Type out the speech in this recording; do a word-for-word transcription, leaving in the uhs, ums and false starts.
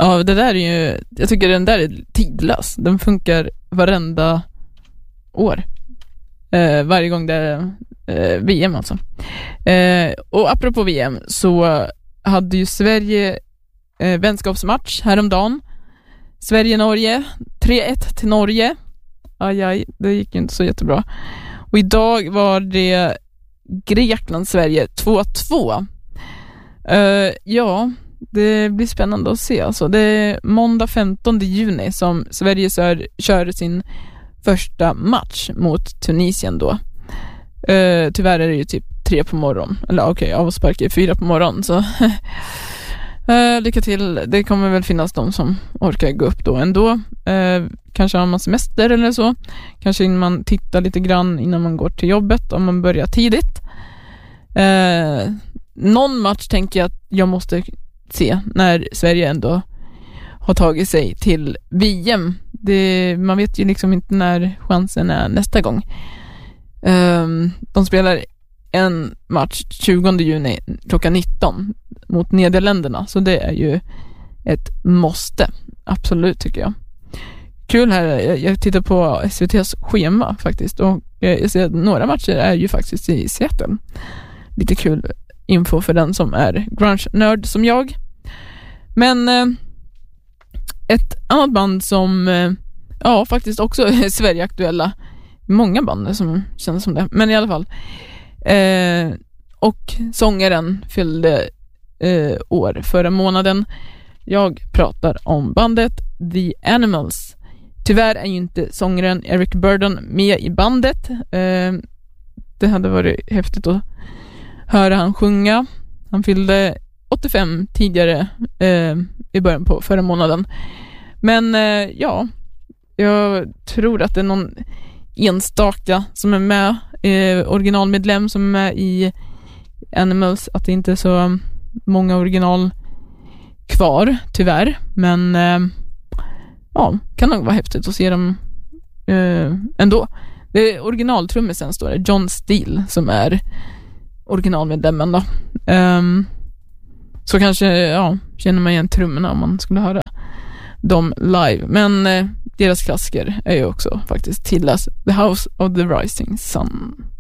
Ja, det där är ju, jag tycker den där är tidlös. Den funkar varenda år. Eh, varje gång det är eh, V M alltså. Eh, och apropå V M så hade ju Sverige eh, vänskapsmatch häromdagen. Sverige-Norge, tre ett till Norge. Aj, aj, det gick ju inte så jättebra. Och idag var det Grekland-Sverige två två. Uh, ja, det blir spännande att se. Alltså, det är måndag femtonde juni som Sverige sör, kör sin första match mot Tunisien då. Uh, tyvärr är det ju typ tre på morgon. Eller okej, okay, avspark är fyra på morgon. Så uh, lycka till. Det kommer väl finnas de som orkar gå upp då ändå. Uh, kanske har man semester eller så. Kanske man tittar lite grann innan man går till jobbet om man börjar tidigt. Uh, någon match tänker jag att jag måste se när Sverige ändå har tagit sig till V M. Det, man vet ju liksom inte när chansen är nästa gång. Um, de spelar en match tjugonde juni klockan nitton mot Nederländerna, så det är ju ett måste, absolut tycker jag. Kul här, jag, jag tittar på S V T:s schema faktiskt och jag ser att några matcher är ju faktiskt i Seattle. Lite kul info för den som är grunge-nörd som jag. Men eh, ett annat band som eh, ja faktiskt också är Sverige-aktuella. Många band som känns som det, men i alla fall. Eh, och sångaren fyllde eh, år förra månaden. Jag pratar om bandet The Animals. Tyvärr är ju inte sångaren Eric Burdon med i bandet. Eh, det hade varit häftigt att höra han sjunga. Han fyllde åttiofem tidigare eh, i början på förra månaden. Men eh, ja, jag tror att det är någon enstaka som är med, eh, originalmedlem som är med i Animals, att det inte är så många original kvar, tyvärr. Men eh, ja, kan nog vara häftigt att se dem eh, ändå. Det är originaltrummisen står det, John Steele, som är originalmedlemmen då. Um, så kanske, ja, känner man igen trummorna om man skulle höra dem live. Men eh, deras klassiker är ju också faktiskt Tillas The House of the Rising Sun.